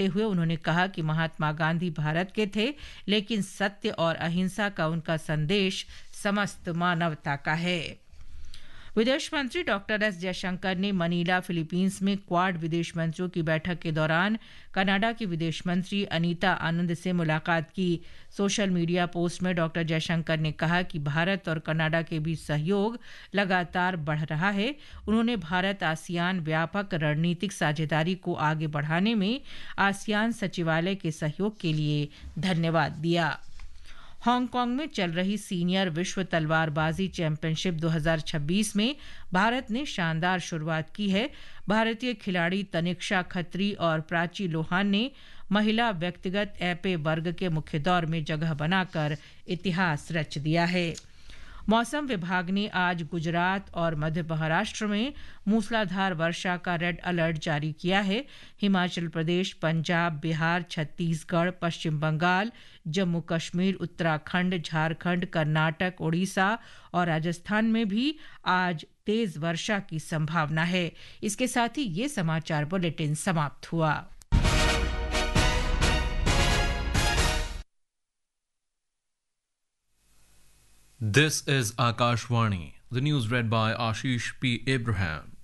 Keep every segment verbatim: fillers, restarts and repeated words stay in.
करते हुए उन्होंने कहा कि महात्मा गांधी भारत के थे, लेकिन सत्य और अहिंसा का उनका संदेश समस्त मानवता का है। विदेश मंत्री डॉक्टर एस जयशंकर ने मनीला, फिलीपींस में क्वाड विदेश मंत्रियों की बैठक के दौरान कनाडा की विदेश मंत्री अनीता आनंद से मुलाकात की। सोशल मीडिया पोस्ट में डॉक्टर जयशंकर ने कहा कि भारत और कनाडा के बीच सहयोग लगातार बढ़ रहा है। उन्होंने भारत आसियान व्यापक रणनीतिक साझेदारी को आगे बढ़ाने में आसियान सचिवालय के सहयोग के लिए धन्यवाद दिया। हांगकांग में चल रही सीनियर विश्व तलवारबाजी चैंपियनशिप दो हज़ार छब्बीस में भारत ने शानदार शुरुआत की है। भारतीय खिलाड़ी तनिक्षा खत्री और प्राची लोहान ने महिला व्यक्तिगत एपे वर्ग के मुख्य दौर में जगह बनाकर इतिहास रच दिया है। मौसम विभाग ने आज गुजरात और मध्य महाराष्ट्र में मूसलाधार वर्षा का रेड अलर्ट जारी किया है। हिमाचल प्रदेश, पंजाब, बिहार, छत्तीसगढ़, पश्चिम बंगाल, जम्मू कश्मीर, उत्तराखंड, झारखंड, कर्नाटक, ओडिशा और राजस्थान में भी आज तेज वर्षा की संभावना है। इसके साथ ही ये समाचार बुलेटिन समाप्त हुआ। This is Akashvani. The news read by Ashish P. Abraham.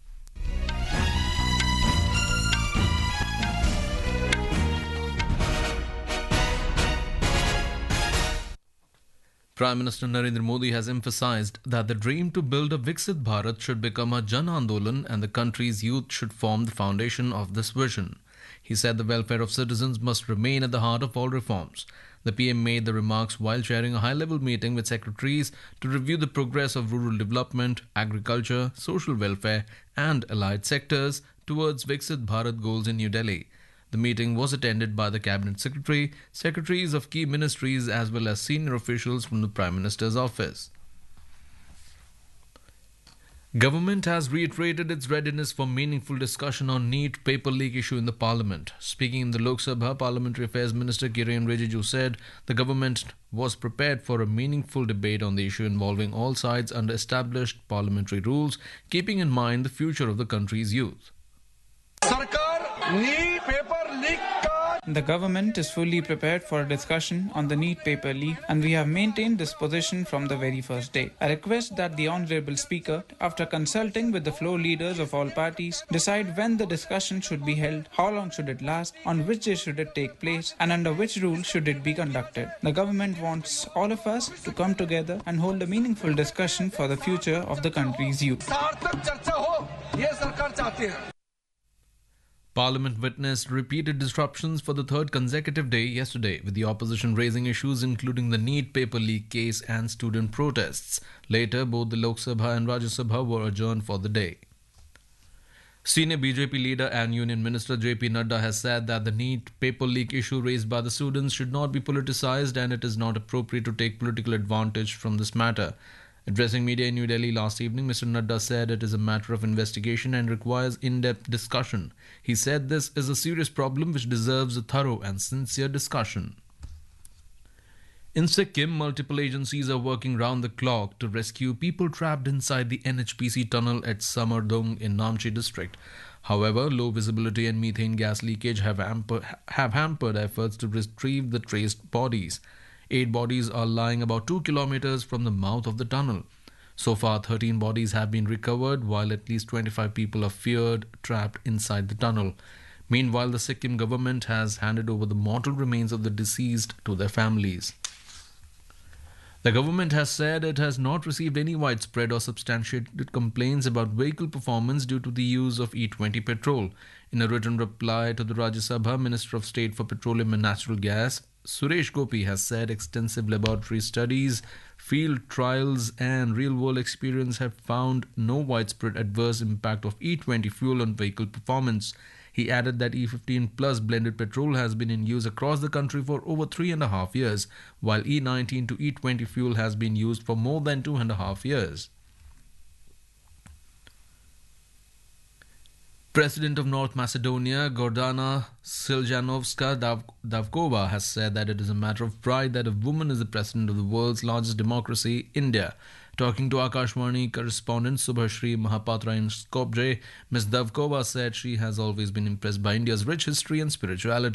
Prime Minister Narendra Modi has emphasized that the dream to build a Viksit Bharat should become a Jan Andolan and the country's youth should form the foundation of this vision. He said the welfare of citizens must remain at the heart of all reforms. The P M made the remarks while chairing a high-level meeting with secretaries to review the progress of rural development, agriculture, social welfare and allied sectors towards Viksit Bharat goals in New Delhi. The meeting was attended by the Cabinet Secretary, secretaries of key ministries as well as senior officials from the Prime Minister's office. Government has reiterated its readiness for meaningful discussion on NEET paper leak issue in the Parliament. Speaking in the Lok Sabha, Parliamentary Affairs Minister Kiren Rijiju said the government was prepared for a meaningful debate on the issue involving all sides under established parliamentary rules, keeping in mind the future of the country's youth. The government is fully prepared for a discussion on the NEET paper leak and we have maintained this position from the very first day. I request that the Honourable Speaker, after consulting with the floor leaders of all parties, decide when the discussion should be held, how long should it last, on which day should it take place and under which rule should it be conducted. The government wants all of us to come together and hold a meaningful discussion for the future of the country's youth. Parliament witnessed repeated disruptions for the third consecutive day yesterday, with the opposition raising issues including the NEET paper leak case and student protests. Later, both the Lok Sabha and Rajya Sabha were adjourned for the day. Senior B J P leader and Union Minister J P Nadda has said that the NEET paper leak issue raised by the students should not be politicized and it is not appropriate to take political advantage from this matter. Addressing media in New Delhi last evening, Mister Nadda said it is a matter of investigation and requires in-depth discussion. He said this is a serious problem which deserves a thorough and sincere discussion. In Sikkim, multiple agencies are working round the clock to rescue people trapped inside the N H P C tunnel at Samardung in Namche district. However, low visibility and methane gas leakage have, hamper- have hampered efforts to retrieve the traced bodies. Eight bodies are lying about two kilometers from the mouth of the tunnel. So far, thirteen bodies have been recovered, while at least twenty-five people are feared trapped inside the tunnel. Meanwhile, the Sikkim government has handed over the mortal remains of the deceased to their families. The government has said it has not received any widespread or substantiated complaints about vehicle performance due to the use of E twenty petrol. In a written reply to the Rajya Sabha, Minister of State for Petroleum and Natural Gas, Suresh Gopi, has said extensive laboratory studies, field trials and real-world experience have found no widespread adverse impact of E twenty fuel on vehicle performance. He added that E fifteen plus blended petrol has been in use across the country for over three and a half years, while E nineteen to E twenty fuel has been used for more than two and a half years. President of North Macedonia, Gordana Siljanovska Dav- Davkova, has said that it is a matter of pride that a woman is the president of the world's largest democracy, India. Talking to Akashvani correspondent Subhashri Mahapatra in Skopje, Miz Davkova said she has always been impressed by India's rich history and spirituality.